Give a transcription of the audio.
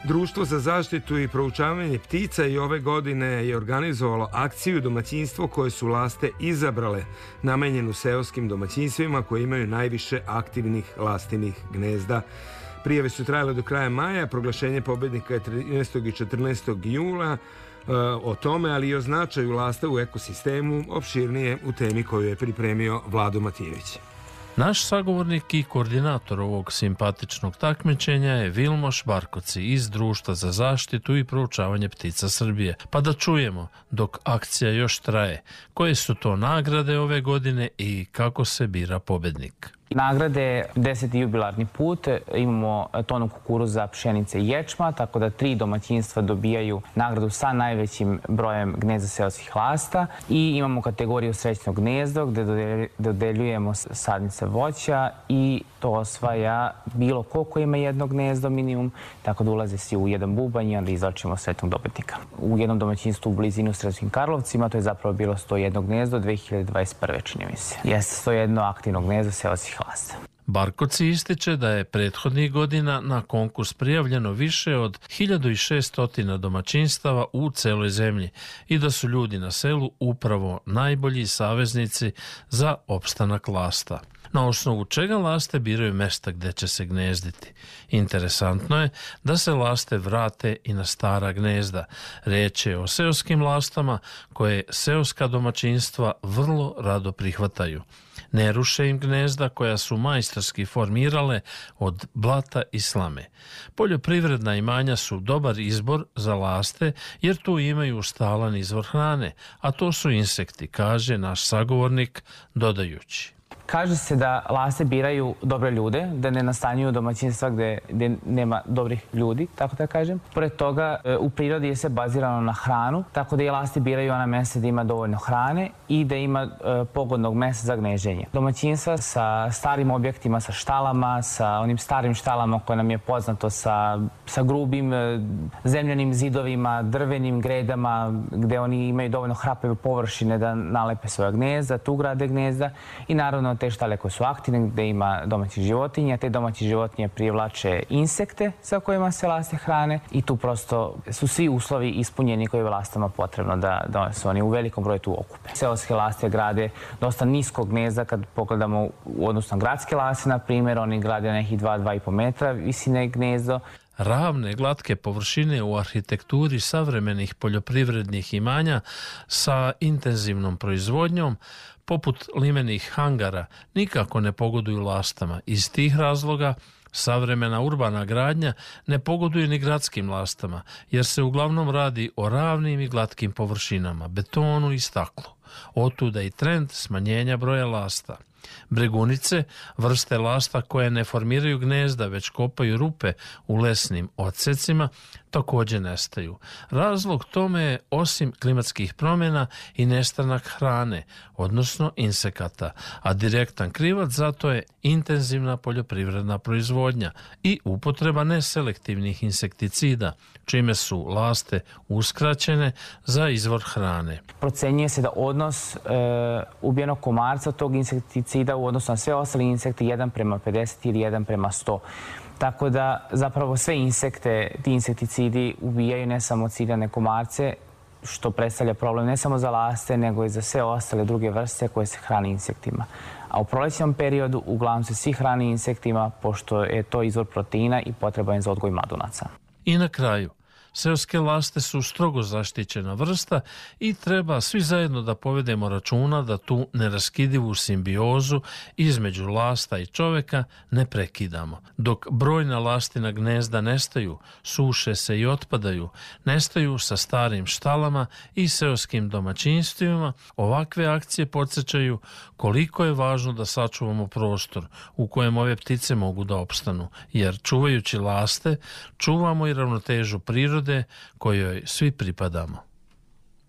Društvo za zaštitu i proučavanje ptica i ove godine je organizovalo akciju domaćinstvo koje su laste izabrale, namenjenu seoskim domaćinstvima koji imaju najviše aktivnih lastinih gnezda. Prijave su trajale do kraja maja, proglašenje pobednika je 13. i 14. jula. O tome, ali i o značaju lasta u ekosistemu, opširnije u temi koju je pripremio Vlado Matijević. Naš sagovornik i koordinator ovog simpatičnog takmičenja je Vilmoš Barkoci iz Društva za zaštitu i proučavanje ptica Srbije. Pa da čujemo, dok akcija još traje, koje su to nagrade ove godine i kako se bira pobednik. Nagrade 10. jubilarni put, imamo tonu kukuruza, pšenice i ječma, tako da 3 domaćinstva dobijaju nagradu sa najvećim brojem gnezda seoskih lasta i imamo kategoriju srećnog gnezdo gde dodeljujemo sadnice voća i to osvaja bilo ko ima jedno gnezdo minimum, tako da ulaze svi u jedan bubanj i onda izlačimo sretnog dobitnika. U jednom domaćinstvu u blizinu Sremskim Karlovcima to je zapravo bilo 101 gnezdo 2021. čini mi se. Jeste 101 aktivno gnezdo seoskih lasta. Barkoci ističe da je prethodnih godina na konkurs prijavljeno više od 1600 domaćinstava u celoj zemlji i da su ljudi na selu upravo najbolji saveznici za opstanak lasta. Na osnovu čega laste biraju mesta gde će se gnezditi. Interesantno je da se laste vrate i na stara gnezda. Reč je o seoskim lastama koje seoska domaćinstva vrlo rado prihvataju. Ne ruše im gnezda koja su majstorski formirale od blata i slame. Poljoprivredna imanja su dobar izbor za laste jer tu imaju stalan izvor hrane, a to su insekti, kaže naš sagovornik dodajući. Kaže se da laste biraju dobre ljude, da ne nastanjuju domaćinstva gde nema dobrih ljudi, tako da kažem. Pored toga, u prirodi je se bazirano na hranu, tako da i laste biraju ona mesta gde ima dovoljno hrane i da ima pogodnog mesta za gneženje. Domaćinstva sa starim objektima, sa štalama, sa onim starim štalama koje nam je poznato, sa grubim zemljanim zidovima, drvenim gredama, gde oni imaju dovoljno hrapeve površine da nalepe svoja gnezda, tu grade gnezda i naravno te štale koje su aktivne, gde ima domaćih životinja, te domaće životinje privlače insekte sa kojima se laste hrane i tu prosto su svi uslovi ispunjeni koji je lastama potrebno da se oni u velikom broju tu okupe. Seoske laste grade dosta niskog gnezda, kad pogledamo u odnosu na gradske laste, na primjer, oni grade nekih 2-2,5 metra visine gnezdo. Ravne, glatke površine u arhitekturi savremenih poljoprivrednih imanja sa intenzivnom proizvodnjom, poput limenih hangara, nikako ne pogoduju lastama. Iz tih razloga savremena urbana gradnja ne pogoduje ni gradskim lastama, jer se uglavnom radi o ravnim i glatkim površinama, betonu i staklu. Otuda i trend smanjenja broja lasta. Bregunice, vrste lasta koje ne formiraju gnezda, već kopaju rupe u lesnim odsecima, također nestaju. Razlog tome je, osim klimatskih promjena, i nestanak hrane, odnosno insekata, a direktan krivac za to je intenzivna poljoprivredna proizvodnja i upotreba neselektivnih insekticida, čime su laste uskraćene za izvor hrane. Procenjuje se da odnos ubijenog komarca tog insekticida u odnosu na sve ostale insekte 1:50 ili 1:100. Tako da zapravo sve insekte, ti insekticidi ubijaju ne samo ciljane komarce, što predstavlja problem ne samo za laste, nego i za sve ostale druge vrste koje se hrane insektima. A u prolećnom periodu uglavnom se svi hrane insektima, pošto je to izvor proteina i potreban za odgoj mladunaca. I na kraju, seoske laste su strogo zaštićena vrsta i treba svi zajedno da povedemo računa da tu neraskidivu simbiozu između lasta i čoveka ne prekidamo. Dok brojna lastina gnezda nestaju, suše se i otpadaju, nestaju sa starim štalama i seoskim domaćinstvima, ovakve akcije podsjećaju koliko je važno da sačuvamo prostor u kojem ove ptice mogu da opstanu, jer čuvajući laste, čuvamo i ravnotežu prirode kojoj svi pripadamo.